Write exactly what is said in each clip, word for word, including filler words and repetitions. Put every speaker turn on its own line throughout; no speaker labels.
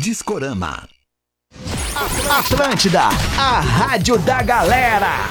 Discorama.
Atlântida, a rádio da galera.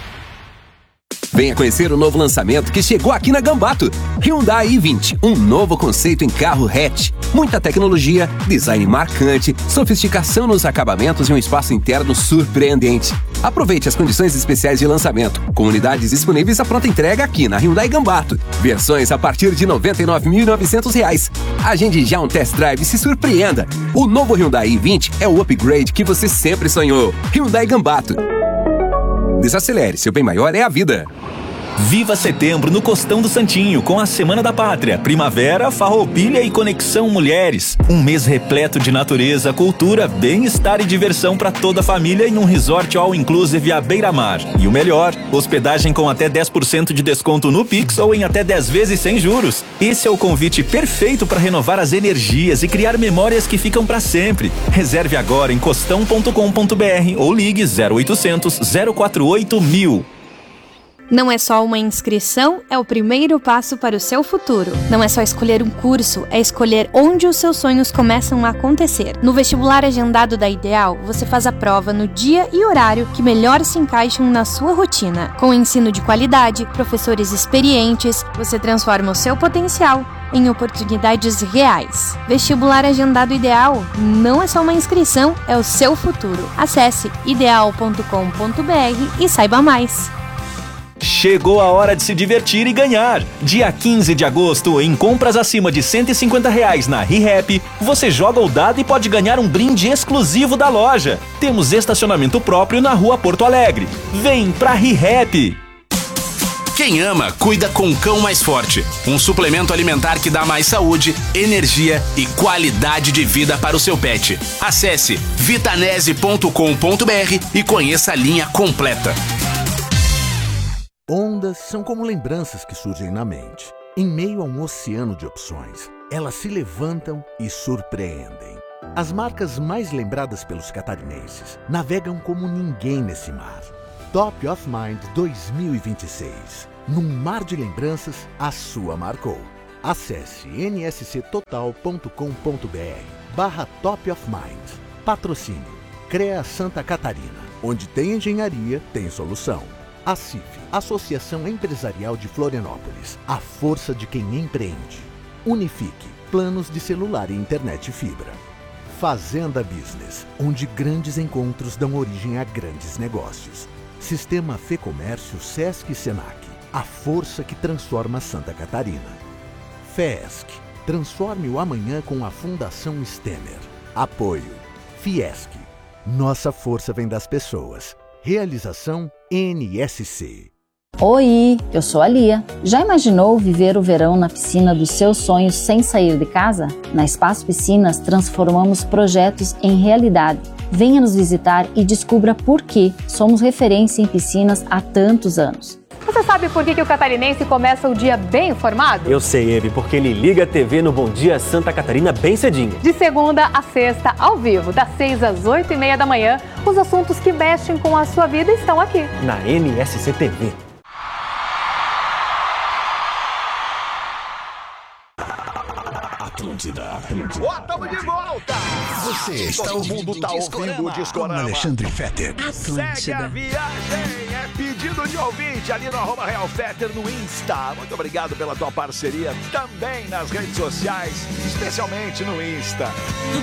Venha conhecer o novo lançamento que chegou aqui na Gambato. Hyundai i vinte, um novo conceito em carro hatch. Muita tecnologia, design marcante, sofisticação nos acabamentos e um espaço interno surpreendente. Aproveite as condições especiais de lançamento, com unidades disponíveis à pronta entrega aqui na Hyundai Gambato. Versões a partir de noventa e nove mil e novecentos reais. Agende já um test drive e se surpreenda. O novo Hyundai i vinte é o upgrade que você sempre sonhou. Hyundai Gambato. Desacelere, seu bem maior é a vida.
Viva setembro no Costão do Santinho com a Semana da Pátria, Primavera, Farroupilha e Conexão Mulheres. Um mês repleto de natureza, cultura, bem-estar e diversão para toda a família em um resort all-inclusive à beira-mar. E o melhor, hospedagem com até dez por cento de desconto no Pix ou em até dez vezes sem juros. Esse é o convite perfeito para renovar as energias e criar memórias que ficam para sempre. Reserve agora em costão ponto com ponto br ou ligue zero oitocentos, zero quatro oito mil.
Não é só uma inscrição, é o primeiro passo para o seu futuro. Não é só escolher um curso, é escolher onde os seus sonhos começam a acontecer. No vestibular agendado da Ideal, você faz a prova no dia e horário que melhor se encaixam na sua rotina. Com ensino de qualidade, professores experientes, você transforma o seu potencial em oportunidades reais. Vestibular agendado Ideal não é só uma inscrição, é o seu futuro. Acesse ideal ponto com ponto br e saiba mais.
Chegou a hora de se divertir e ganhar. Dia quinze de agosto, em compras acima de cento e cinquenta reais na ReHap, você joga o dado e pode ganhar um brinde exclusivo da loja. Temos estacionamento próprio na Rua Porto Alegre. Vem pra ReHap!
Quem ama, cuida com Cão Mais Forte. Um suplemento alimentar que dá mais saúde, energia e qualidade de vida para o seu pet. Acesse vitanese ponto com ponto br e conheça a linha completa.
Ondas são como lembranças que surgem na mente. Em meio a um oceano de opções, elas se levantam e surpreendem. As marcas mais lembradas pelos catarinenses navegam como ninguém nesse mar. Top of Mind dois mil e vinte e seis. Num mar de lembranças, a sua marcou. Acesse n s c total ponto com ponto br barra Top of Mind. Patrocínio CREA Santa Catarina. Onde tem engenharia, tem solução. A C I F, Associação Empresarial de Florianópolis, a força de quem empreende. Unifique, planos de celular e internet fibra. Fazenda Business, onde grandes encontros dão origem a grandes negócios. Sistema Fê Comércio Sesc e Senac, a força que transforma Santa Catarina. FESC, transforme o amanhã com a Fundação Stemer. Apoio Fiesc, nossa força vem das pessoas. Realização N S C.
Oi, eu sou a Lia. Já imaginou viver o verão na piscina dos seus sonhos sem sair de casa? Na Espaço Piscinas transformamos projetos em realidade. Venha nos visitar e descubra por que somos referência em piscinas há tantos anos.
Você sabe por que, que o catarinense começa o dia bem informado?
Eu sei, Eve, porque ele liga a T V no Bom Dia Santa Catarina bem cedinho.
De segunda a sexta, ao vivo, das seis às oito e meia da manhã, os assuntos que mexem com a sua vida estão aqui.
Na N S C T V.
Atlântida, Atlântida.
Ó, tamo de volta!
Você está
Todo
ouvindo
mundo tá ouvindo o
com
Discorama.
Alexandre Fetter.
Segue a viagem, é pedido de ouvinte ali no arroba Real Fetter no Insta. Muito obrigado pela tua parceria também nas redes sociais, especialmente no Insta.